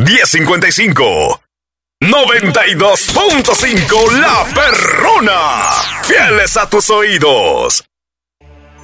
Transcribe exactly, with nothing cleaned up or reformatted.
diez cincuenta y cinco. noventa y dos punto cinco La Perrona. Fieles a tus oídos.